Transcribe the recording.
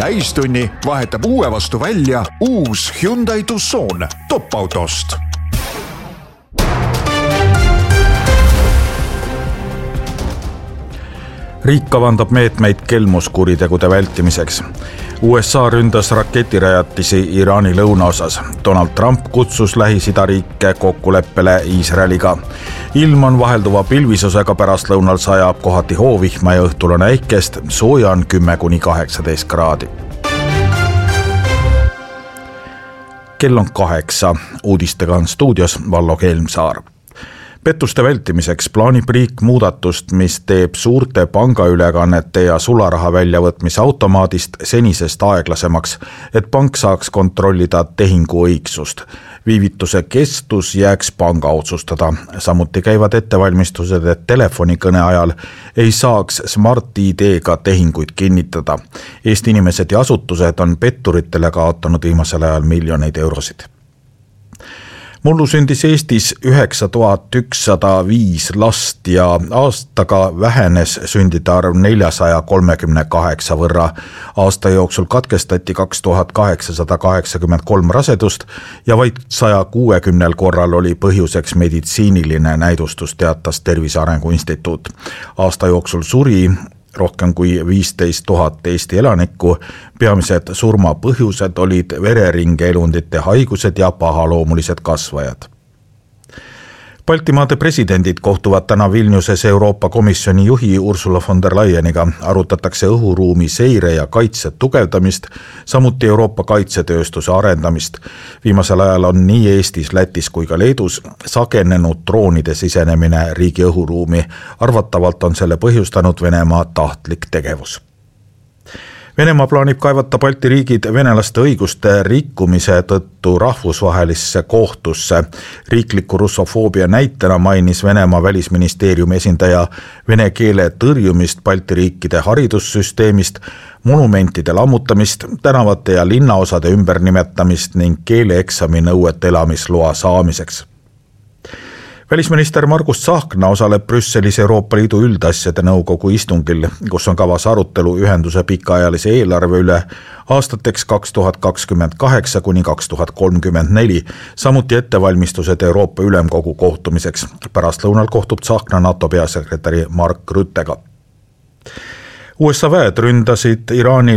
täistunni vahetab uue vastu välja uus Hyundai Tucson top-autost. Riik kavandab meetmeid kelmuskuritegude vältimiseks. USA ründas raketirajatisi Iraani lõunaosas. Donald Trump kutsus Lähis-Ida riike kokkuleppele Iisraeliga. Ilm on vahelduva pilvisusega, pärastlõunal sajab kohati hoovihma ja õhtul on äikest, sooja on 10–18 kraadi. Kell on 8, uudistega on stuudios Vallo Kelmsaar. Pettuste vältimiseks plaanib riik muudatust, mis teeb suurte pangaülekannete ja sularaha väljavõtmise automaadist senisest aeglasemaks, et pank saaks kontrollida tehingu õigsust. Viivituse kestus jääks panga otsustada. Samuti käivad ettevalmistused, et telefonikõne ajal ei saaks Smart ID-ga tehinguid kinnitada. Eesti inimesed ja asutused on petturitele kaotanud viimasel ajal miljoneid eurosid. Mullu sündis Eestis 9105 last ja aastaga vähenes sündide arv 438 võrra. Aasta jooksul katkestati 2883 rasedust ja vaid 160 korral oli põhjuseks meditsiiniline näidustus, teatas Tervise Arengu Instituut. Aasta jooksul suri rohkem kui 15 000 Eesti elanikku. Peamised surmapõhjused olid vereringeelundite haigused ja pahaloomulised kasvajad. Baltimaade presidendid kohtuvad täna Vilniuses Euroopa Komisjoni juhi Ursula von der Leyeniga. Arutatakse õhuruumi seire ja kaitse tugevdamist, samuti Euroopa kaitsetööstuse arendamist. Viimasel ajal on nii Eestis, Lätis kui ka Leedus sagenenud droonide sisenemine riigi õhuruumi. Arvatavalt on selle põhjustanud Venemaa tahtlik tegevus. Venemaa plaanib kaevata Balti riigid venelaste õiguste rikkumise tõttu rahvusvahelisse kohtusse. Riikliku russofoobia näitena mainis Venemaa välisministeeriumi esindaja vene keele tõrjumist Balti riikide haridussüsteemist, monumentide lammutamist, tänavate ja linnaosade ümbernimetamist ning keeleeksami nõuet elamisloa saamiseks. Välisminister Margus Tsahkna osaleb Brüsselis Euroopa Liidu üldasjade nõukogu istungil, kus on kavas arutelu ühenduse pikaajalise eelarve üle aastateks 2028–2034, samuti ettevalmistused Euroopa Ülemkogu kohtumiseks. Pärastlõunal kohtub Tsahkna NATO peasekretäri Mark Ruttega. USA väed ründasid Iraani